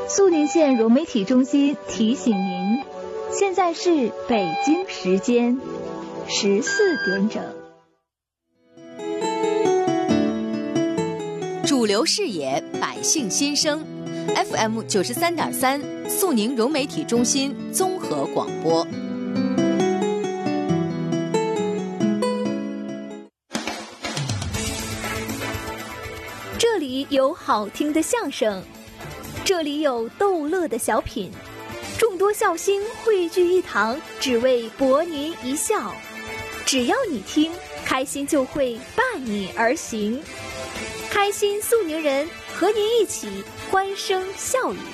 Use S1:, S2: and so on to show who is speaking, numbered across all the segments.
S1: 肃宁县融媒体中心提醒您，现在是北京时间14点整。
S2: 主流视野，百姓心声 ，FM 93.3，肃宁融媒体中心综合广播。
S1: 这里有好听的相声，这里有逗乐的小品，众多笑星汇聚一堂，只为博您一笑。只要你听，开心就会伴你而行。开心肃宁人和您一起欢声笑语。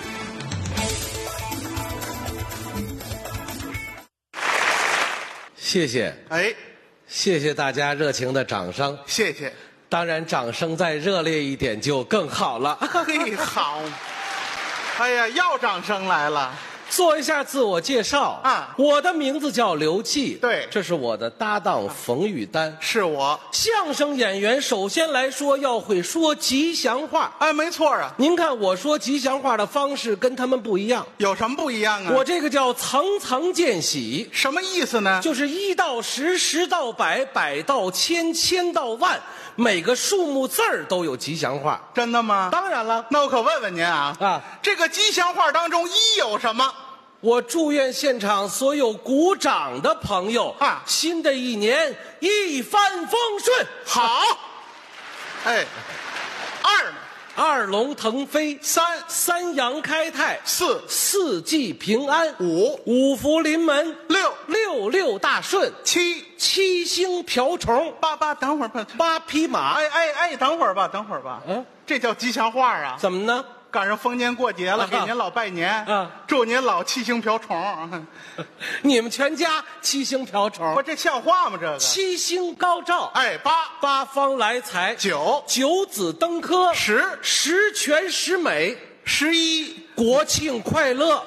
S3: 谢谢，谢谢大家热情的掌声，
S4: 谢谢。
S3: 当然，掌声再热烈一点就更好了。
S4: 嘿，好。哎呀，要掌声来了。
S3: 做一下自我介绍
S4: 啊，
S3: 我的名字叫刘季，
S4: 对，
S3: 这是我的搭档冯玉丹，
S4: 是我。
S3: 相声演员首先来说要会说吉祥话，
S4: 哎，没错啊。
S3: 您看我说吉祥话的方式跟他们不一样，
S4: 有什么不一样啊？
S3: 我这个叫层层见喜，
S4: 什么意思呢？
S3: 就是1到10，10到100，100到1000，1000到万，每个数目字儿都有吉祥话。
S4: 真的吗？
S3: 当然了。
S4: 那我可问问您啊，这个吉祥话当中一有什么？
S3: 我祝愿现场所有鼓掌的朋友新的一年一帆风顺。
S4: 好。哎，2呢
S3: ？2龙腾飞，3三阳开泰，4四季平安，5五福临门，6六六大顺，7七星瓢虫
S4: ，8等会儿吧
S3: ，8匹马。
S4: 哎，等会儿吧。这叫吉祥话啊？
S3: 怎么呢？
S4: 赶上逢年过节了，给您老拜年祝您老七星瓢虫。
S3: 你们全家七星瓢虫，
S4: 不，这像话吗？这个
S3: 七星高照，
S4: 哎
S3: 八方来财
S4: ，9
S3: 九子登科
S4: ，10
S3: 十全十美
S4: ，11
S3: 国庆快乐。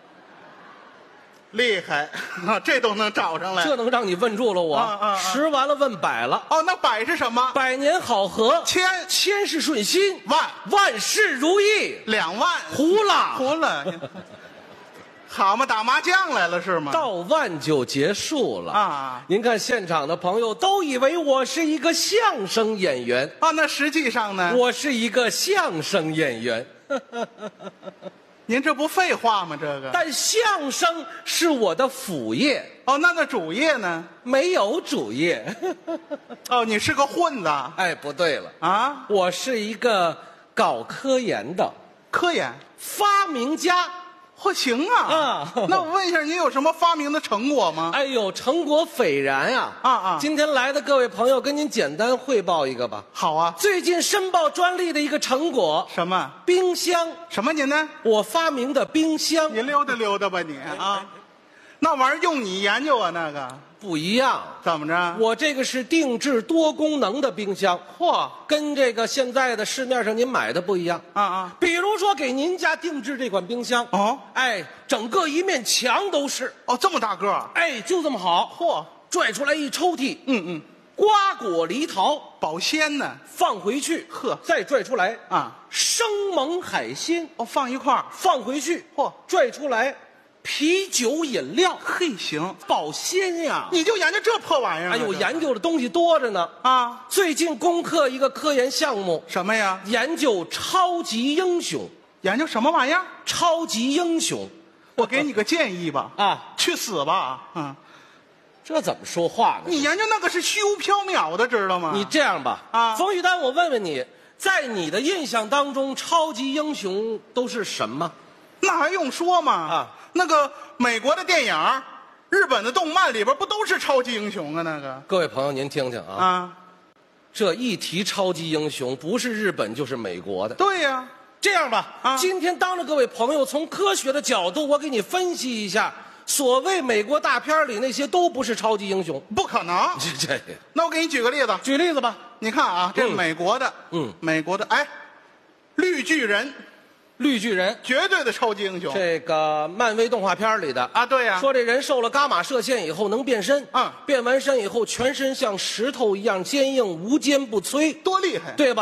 S4: 厉害，这都能找上来，
S3: 这能让你问住了我。10完了问100了。
S4: 哦，那100是什么
S3: ？100年好合
S4: ，1000
S3: 千事顺心，万事如意
S4: ，2万
S3: 糊了。
S4: 好嘛，打麻将来了是吗？
S3: 到万就结束了啊！您看现场的朋友都以为我是一个相声演员
S4: 啊，那实际上呢？
S3: 我是一个相声演员。
S4: 您这不废话吗？这个，
S3: 但相声是我的副业
S4: 哦。那主业呢？
S3: 没有主业。
S4: 哦，你是个混子？
S3: 哎，不对了
S4: 啊，
S3: 我是一个搞科研的，
S4: 科研
S3: 发明家。
S4: 行啊！那我问一下，您有什么发明的成果吗？
S3: 哎呦，成果斐然啊！今天来的各位朋友，跟您简单汇报一个吧。
S4: 好啊。
S3: 最近申报专利的一个成果。
S4: 什么？
S3: 冰箱。
S4: 什么您呢？
S3: 我发明的冰箱。
S4: 你溜达溜达吧你啊！那玩意儿用你研究啊？那个
S3: 不一样。
S4: 怎么着？
S3: 我这个是定制多功能的冰箱。嚯，跟这个现在的市面上您买的不一样。比如说给您家定制这款冰箱。
S4: 哦，
S3: 哎，整个一面墙都是。
S4: 哦，这么大个儿。
S3: 哎，就这么好。
S4: 嚯，
S3: 拽出来一抽屉。瓜果梨桃
S4: 保鲜呢，
S3: 放回去。
S4: 呵，
S3: 再拽出来
S4: 啊，
S3: 生猛海鲜。
S4: 哦，放一块儿，
S3: 放回去。嚯，拽出来。啤酒饮料，
S4: 嘿，行，
S3: 保鲜呀！
S4: 你就研究这破玩意儿？
S3: 哎呦，研究的东西多着呢啊！最近攻克一个科研项目，
S4: 什么呀？
S3: 研究超级英雄。
S4: 研究什么玩意儿？
S3: 超级英雄。
S4: 我给你个建议吧，去死吧！
S3: 这怎么说话呢？
S4: 你研究那个是虚无缥缈的，知道吗？
S3: 你这样吧，冯玉丹，我问问你，在你的印象当中，超级英雄都是什么？
S4: 那还用说吗？那个美国的电影、日本的动漫里边不都是超级英雄啊？那个，
S3: 各位朋友，您听听啊，这一提超级英雄，不是日本就是美国的。
S4: 对呀，
S3: 这样吧，今天当着各位朋友，从科学的角度，我给你分析一下，所谓美国大片里那些都不是超级英雄，
S4: 不可能。
S3: 这，
S4: 那我给你举个例子，
S3: 举例子吧。
S4: 你看啊，这美国的，美国的，绿巨人。
S3: 绿巨人
S4: 绝对的超级英雄，
S3: 这个漫威动画片里的
S4: 对呀，
S3: 说这人受了伽马射线以后能变身，变完身以后全身像石头一样坚硬，无坚不摧，
S4: 多厉害，
S3: 对吧？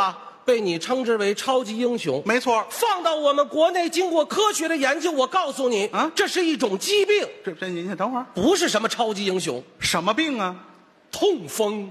S3: 被你称之为超级英雄。
S4: 没错。
S3: 放到我们国内，经过科学的研究，我告诉你，这是一种疾病。
S4: 这您等会儿，
S3: 不是什么超级英雄。
S4: 什么病啊？
S3: 痛风。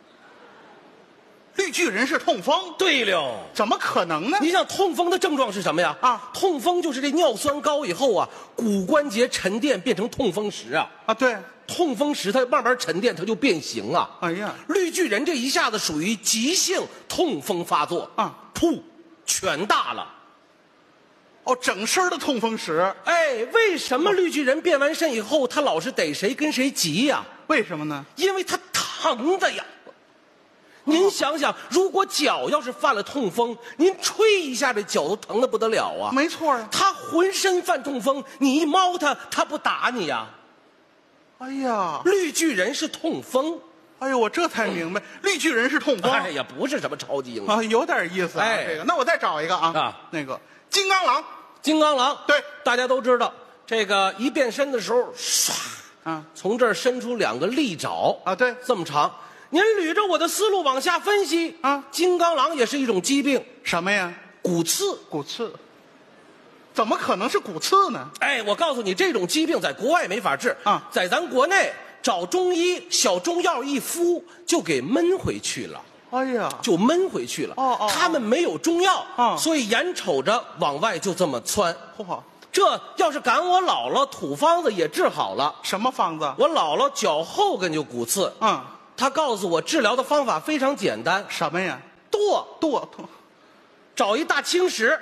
S4: 绿巨人是痛风？
S3: 对了。
S4: 怎么可能呢？
S3: 你想痛风的症状是什么呀？痛风就是这尿酸高以后啊，骨关节沉淀变成痛风石啊。
S4: 对。
S3: 痛风石它慢慢沉淀，它就变形啊。
S4: 哎呀，
S3: 绿巨人这一下子属于急性痛风发作啊，噗，全大了。
S4: 整身的痛风石。
S3: 为什么绿巨人变完身以后，他老是逮谁跟谁急呀？
S4: 为什么呢？
S3: 因为他疼的呀。您想想，如果脚要是犯了痛风，您吹一下，这脚都疼得不得了啊！
S4: 没错啊，
S3: 他浑身犯痛风，你一猫他，他不打你呀？
S4: 哎呀，
S3: 绿巨人是痛风。
S4: 哎呦，我这才明白，绿巨人是痛风。
S3: 哎呀，不是什么超级英雄
S4: 啊，有点意思啊。这个，那我再找一个啊。那个金刚狼。
S3: 金刚狼，
S4: 对，
S3: 大家都知道，这个一变身的时候，唰，从这儿伸出2个利爪啊，
S4: 对，
S3: 这么长。您捋着我的思路往下分析啊，金刚狼也是一种疾病。
S4: 什么呀？
S3: 骨刺。
S4: 骨刺？怎么可能是骨刺呢？
S3: 我告诉你，这种疾病在国外没法治啊，在咱国内找中医，小中药一敷就给闷回去了。
S4: 哎呀，
S3: 就闷回去了。他们没有中药所以眼瞅着往外就这么窜。这要是赶我姥姥土方子也治好了。
S4: 什么方子？
S3: 我姥姥脚后跟就骨刺。她告诉我治疗的方法非常简单。
S4: 什么呀？
S3: 剁，找一大青石，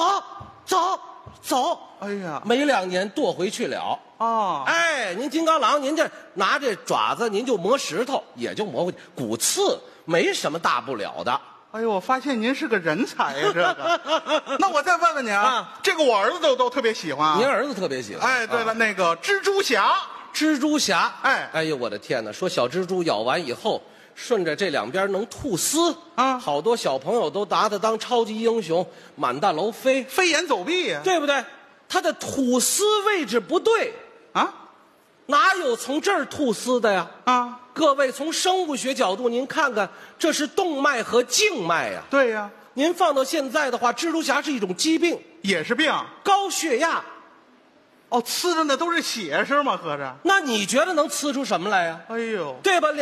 S3: 走。
S4: 哎呀，
S3: 没2年剁回去了。您金刚狼，您这拿这爪子，您就磨石头，也就磨回去。骨刺没什么大不了的。
S4: 哎呦，我发现您是个人才呀，这个。那我再问问你啊，这个我儿子都特别喜欢。
S3: 您儿子特别喜欢？
S4: 对了，那个蜘蛛侠。
S3: 蜘蛛侠，哎呦，我的天哪！说小蜘蛛咬完以后，顺着这两边能吐丝啊，好多小朋友都拿它当超级英雄，满大楼飞，
S4: 飞檐走壁呀，
S3: 对不对？它的吐丝位置不对
S4: 啊，
S3: 哪有从这儿吐丝的呀？啊，各位从生物学角度，您看看，这是动脉和静脉呀。
S4: 对呀，
S3: 您放到现在的话，蜘蛛侠是一种疾病，
S4: 也是病，
S3: 高血压。
S4: 哦，呲的那都是血是吗？合着？
S3: 那你觉得能呲出什么来呀？
S4: 哎呦，
S3: 对吧？